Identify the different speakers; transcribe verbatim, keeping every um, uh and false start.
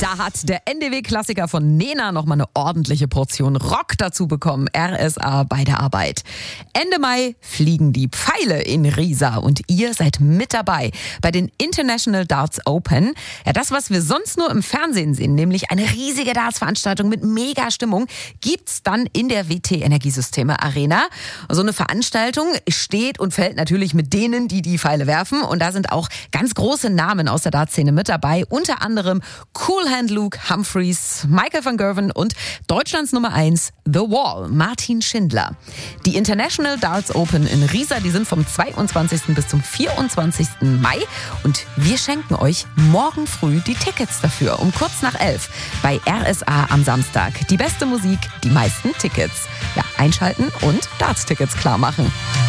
Speaker 1: Da hat der N D W-Klassiker von Nena nochmal eine ordentliche Portion Rock dazu bekommen. R S A bei der Arbeit. Ende Mai fliegen die Pfeile in Riesa und ihr seid mit dabei bei den International Darts Open. Ja, das, was wir sonst nur im Fernsehen sehen, nämlich eine riesige Darts-Veranstaltung mit mega Stimmung, gibt's dann in der W T Energiesysteme Arena. So eine Veranstaltung steht und fällt natürlich mit denen, die die Pfeile werfen. Und da sind auch ganz große Namen aus der Dartszene mit dabei. Unter anderem Cool Hand Luke Humphreys, Michael van Gerwen und Deutschlands Nummer eins The Wall, Martin Schindler. Die International Darts Open in Riesa, die sind vom zweiundzwanzigsten bis zum vierundzwanzigsten Mai. Und wir schenken euch morgen früh die Tickets dafür um kurz nach elf bei R S A am Samstag. Die beste Musik, die meisten Tickets. Ja, einschalten und Darts-Tickets klar machen.